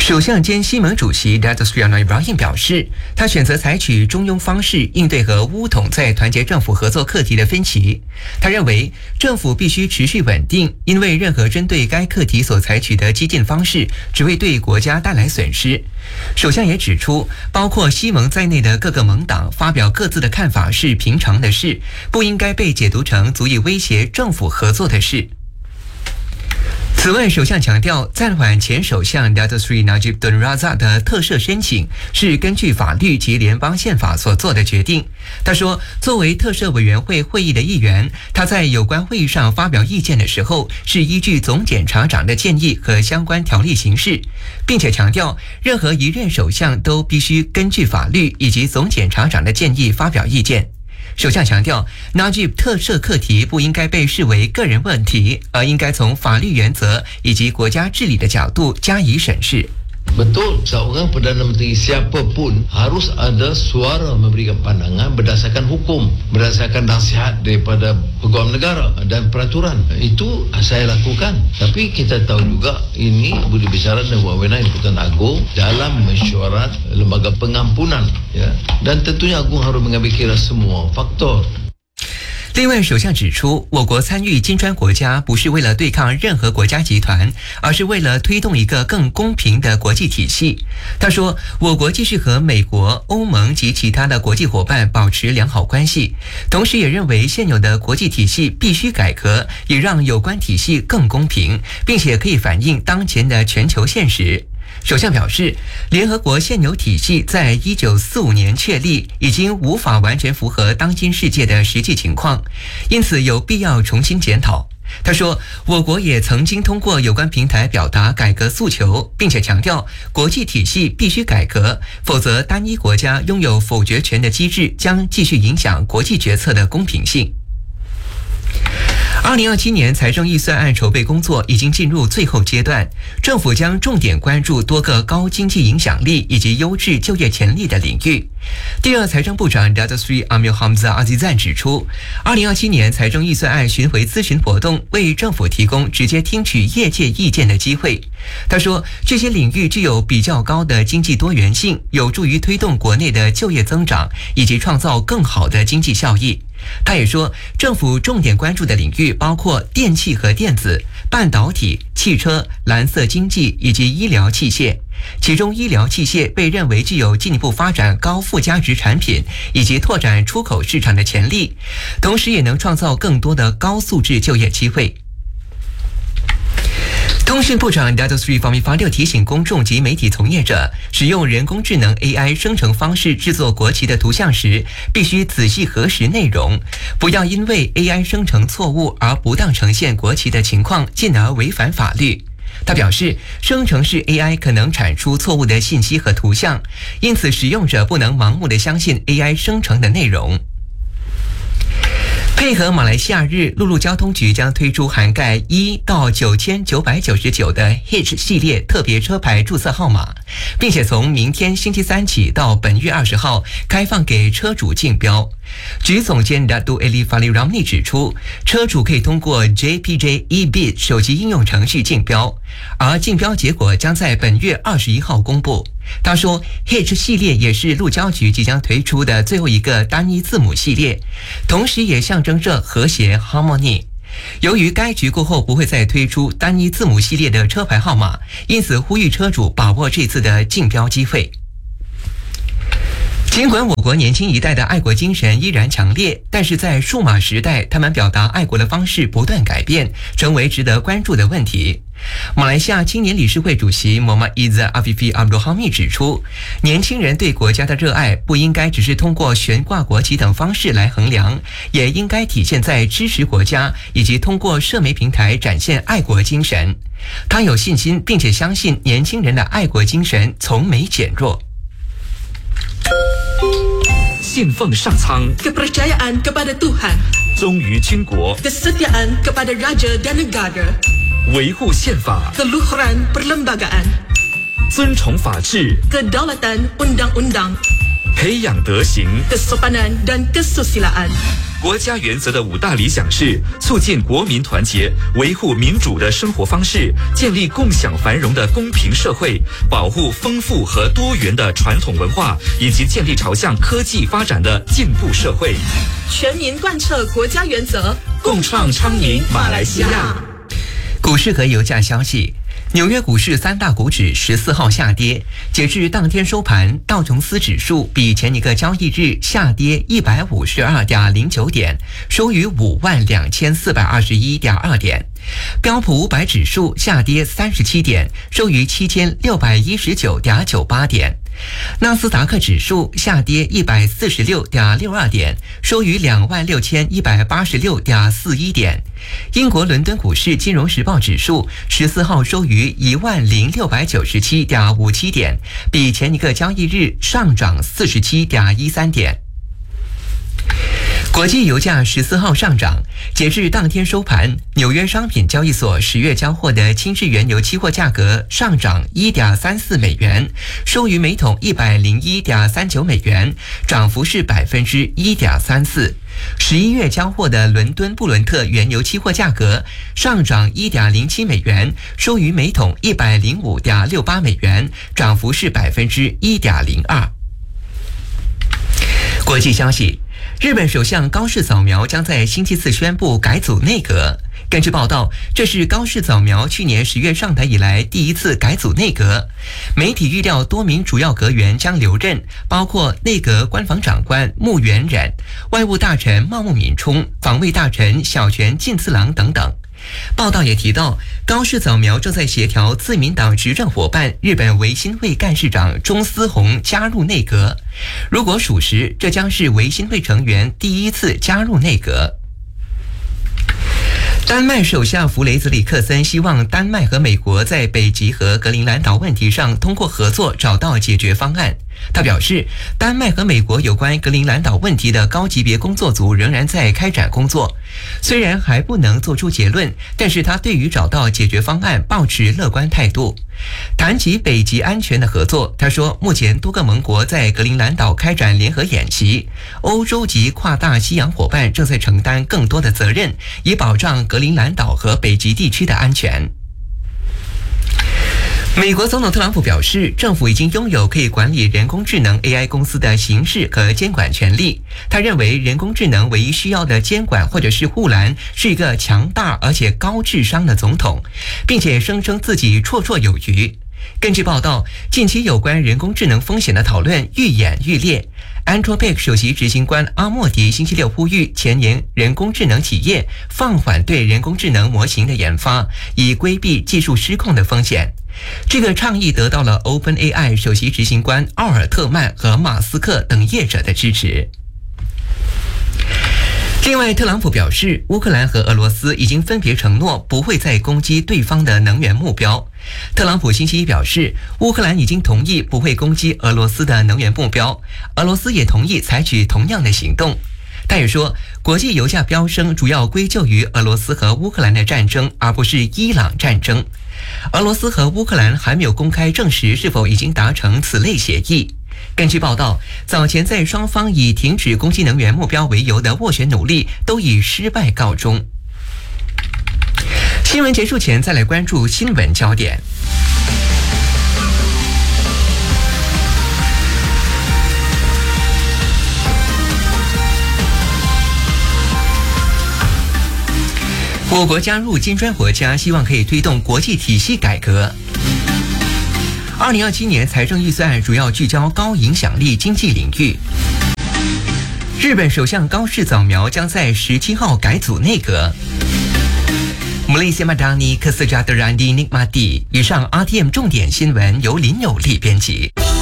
首相兼西盟主席 Datuk Seri Anwar Ibrahim 表示，他选择采取中庸方式应对和巫统在团结政府合作课题的分歧。他认为，政府必须持续稳定，因为任何针对该课题所采取的激进方式，只会对国家带来损失。首相也指出，包括西盟在内的各个盟党发表各自的看法是平常的事，不应该被解读成足以威胁政府合作的事。此外，首相强调，暂缓前首相 Datuk Seri Najib Tun Razak 的特赦申请是根据法律及联邦宪法所做的决定。他说，作为特赦委员会会议的一员，他在有关会议上发表意见的时候，是依据总检察长的建议和相关条例行事，并且强调，任何一任首相都必须根据法律以及总检察长的建议发表意见。首相强调 ，Najib 特赦课题不应该被视为个人问题，而应该从法律原则以及国家治理的角度加以审视。 Betul, seorang Perdana Menteri siapapun harus ada suara memberikan pandangan berdasarkan hukum, berdasarkan nasihat daripada Peguam Negara dan peraturan. Itu saya lakukan. Tapi kita tahu juga ini berbicara dengan wewenang Di-Pertuan Agong dalam mesyuarat lembaga pengampunan, ya. Dan tentunya Agong harus mengambil kira semua faktor. 另外，首相指出，我国参与金砖国家不是为了对抗任何国家集团，而是为了推动一个更公平的国际体系。他说，我国继续和美国、欧盟及其他的国际伙伴保持良好关系，同时也认为现有的国际体系必须改革，也让有关体系更公平，并且可以反映当前的全球现实。首相表示，联合国现有体系在1945年确立，已经无法完全符合当今世界的实际情况，因此有必要重新检讨。他说，我国也曾经通过有关平台表达改革诉求，并且强调国际体系必须改革，否则单一国家拥有否决权的机制将继续影响国际决策的公平性。2027年财政预算案筹备工作已经进入最后阶段，政府将重点关注多个高经济影响力以及优质就业潜力的领域。第二财政部长 Datuk Seri Amir Hamzah Azizan 指出，2027年财政预算案巡回咨询活动为政府提供直接听取业界意见的机会。他说，这些领域具有比较高的经济多元性，有助于推动国内的就业增长以及创造更好的经济效益。他也说，政府重点关注的领域包括电气和电子、半导体、汽车、蓝色经济以及医疗器械。其中，医疗器械被认为具有进一步发展高附加值产品以及拓展出口市场的潜力，同时也能创造更多的高素质就业机会。通讯部长 Datuk Seri Fahmi Fadil 提醒公众及媒体从业者，使用人工智能 AI 生成方式制作国旗的图像时，必须仔细核实内容，不要因为 AI 生成错误而不当呈现国旗的情况，进而违反法律。他表示，生成式 AI 可能产出错误的信息和图像，因此使用者不能盲目地相信 AI 生成的内容。配合马来西亚日，陆路交通局将推出涵盖1到9999的 H 系列特别车牌注册号码，并且从明天星期三起到本月20号开放给车主竞标。局总监 Datuk Eli Fali Ramli 指出，车主可以通过 JPJ eBid 手机应用程序竞标，而竞标结果将在本月21号公布。他说 H 系列也是路交局即将推出的最后一个单一字母系列，同时也象征着和谐 Harmony。由于该局过后不会再推出单一字母系列的车牌号码，因此呼吁车主把握这次的竞标机会。尽管我国年轻一代的爱国精神依然强烈，但是在数码时代，他们表达爱国的方式不断改变，成为值得关注的问题。马来西亚青年理事会主席 Muhammad Izzat Afifi Abdul Hamid 指出，年轻人对国家的热爱不应该只是通过悬挂国旗等方式来衡量，也应该体现在支持国家以及通过社媒平台展现爱国精神。他有信心并且相信年轻人的爱国精神从没减弱。 信奉上苍 kepercayaan kepada Tuhan 忠于军国 kesetiaan kepada Raja dan Negara 维护宪法 keluhuran perlembagaan 尊崇法治 kedaulatan undang-undang 培养德行 kesopanan dan kesusilaan 国家原则的5大理想是促进国民团结，维护民主的生活方式，建立共享繁荣的公平社会，保护丰富和多元的传统文化，以及建立朝向科技发展的进步社会。 全民贯彻国家原则， 共创昌宁马来西亚。 股市和油价消息。纽约股市3大股指14号下跌，截至当天收盘，道琼斯指数比前一个交易日下跌152.09点，收于52421.2点。标普500指数下跌37点，收于7619.98点。纳斯达克指数下跌146.62点，收于26186.41点。英国伦敦股市金融时报指数14号收于10697.57点，比前一个交易日上涨47.13点。国际油价14号上涨，截至当天收盘，纽约商品交易所10月交货的轻质原油期货价格上涨1.34美元，收于每桶101.39美元，涨幅是1.34%。11月交货的伦敦布伦特原油期货价格上涨1.07美元，收于每桶105.68美元，涨幅是1.02%。国际消息。日本首相高市早苗将在星期四宣布改组内阁。根据报道，这是高市早苗去年10月上台以来第一次改组内阁。媒体预料多名主要阁员将留任，包括内阁官房长官木原忍、外务大臣茂木敏充、防卫大臣小泉进次郎等等。报道也提到，高市早苗正在协调自民党执政伙伴日本维新会干事长中司宏加入内阁。如果属实，这将是维新会成员第一次加入内阁。丹麦首相弗雷泽里克森希望丹麦和美国在北极和格陵兰岛问题上通过合作找到解决方案。他表示，丹麦和美国有关格陵兰岛问题的高级别工作组仍然在开展工作，虽然还不能做出结论，但是他对于找到解决方案抱持乐观态度。谈及北极安全的合作，他说，目前多个盟国在格陵兰岛开展联合演习，欧洲及跨大西洋伙伴正在承担更多的责任，以保障格陵兰岛和北极地区的安全。美国总统特朗普表示，政府已经拥有可以管理人工智能 AI 公司的形式和监管权利。他认为，人工智能唯一需要的监管或者是护栏是一个强大而且高智商的总统，并且声称自己绰绰有余。根据报道，近期有关人工智能风险的讨论愈演愈烈。Anthropic 首席执行官阿莫迪星期六呼吁前年人工智能企业放缓对人工智能模型的研发，以规避技术失控的风险。这个倡议得到了 OpenAI 首席执行官奥尔特曼和马斯克等业者的支持。另外，特朗普表示，乌克兰和俄罗斯已经分别承诺不会再攻击对方的能源目标。特朗普星期一表示，乌克兰已经同意不会攻击俄罗斯的能源目标，俄罗斯也同意采取同样的行动。他也说，国际油价飙升主要归咎于俄罗斯和乌克兰的战争，而不是伊朗战争。俄罗斯和乌克兰还没有公开证实是否已经达成此类协议。根据报道，早前在双方以停止攻击能源目标为由的斡旋努力都以失败告终。新闻结束前，再来关注新闻焦点。我国加入金砖国家，希望可以推动国际体系改革。2027年财政预算案主要聚焦高影响力经济领域。日本首相高市早苗将在17号改组内阁。Malaysia Madani Kesejahteraan di Nikmati。以上 RTM 重点新闻由林有利编辑。